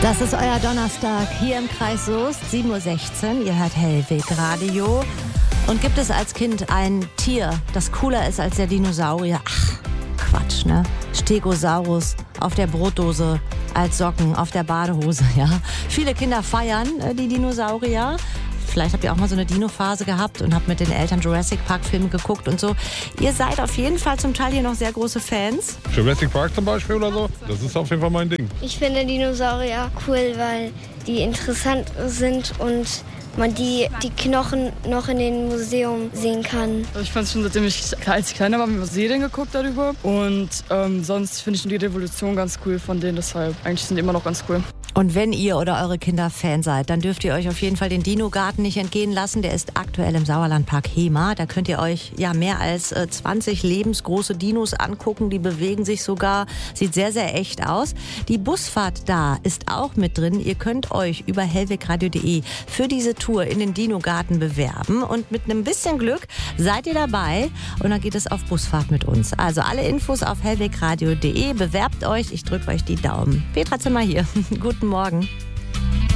Das ist euer Donnerstag hier im Kreis Soest, 7:16 Uhr. Ihr hört Hellweg Radio. Und gibt es als Kind ein Tier, das cooler ist als der Dinosaurier? Ach, Quatsch, ne? Stegosaurus auf der Brotdose als Socken auf der Badehose, ja. Viele Kinder feiern die Dinosaurier. Vielleicht habt ihr auch mal so eine Dino-Phase gehabt und habt mit den Eltern Jurassic Park-Filme geguckt und so. Ihr seid auf jeden Fall zum Teil hier noch sehr große Fans. Jurassic Park zum Beispiel oder so, das ist auf jeden Fall mein Ding. Ich finde Dinosaurier cool, weil die interessant sind und man die Knochen noch in den Museum sehen kann. Ich fand es schon, seitdem ich als kleiner war, mit Serien geguckt darüber. Und sonst finde ich nur die Revolution ganz cool von denen, deshalb eigentlich sind die immer noch ganz cool. Und wenn ihr oder eure Kinder Fan seid, dann dürft ihr euch auf jeden Fall den Dino-Garten nicht entgehen lassen. Der ist aktuell im Sauerlandpark Hemer. Da könnt ihr euch mehr als 20 lebensgroße Dinos angucken. Die bewegen sich sogar. Sieht sehr, sehr echt aus. Die Busfahrt da ist auch mit drin. Ihr könnt euch über hellwegradio.de für diese Tour in den Dino-Garten bewerben. Und mit einem bisschen Glück seid ihr dabei. Und dann geht es auf Busfahrt mit uns. Also alle Infos auf hellwegradio.de. Bewerbt euch. Ich drücke euch die Daumen. Petra Zimmer hier. Guten Morgen.